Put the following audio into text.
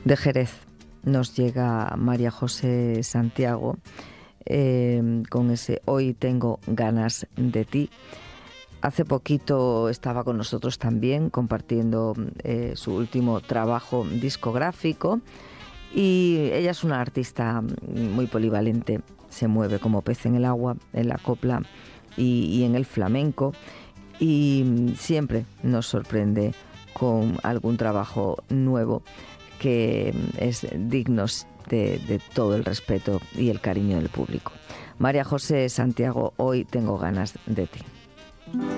De Jerez nos llega María José Santiago con ese Hoy tengo ganas de ti. Hace poquito estaba con nosotros también compartiendo su último trabajo discográfico y ella es una artista muy polivalente, se mueve como pez en el agua, en la copla y en el flamenco, y siempre nos sorprende con algún trabajo nuevo que es digno de todo el respeto y el cariño del público. María José Santiago, Hoy tengo ganas de ti.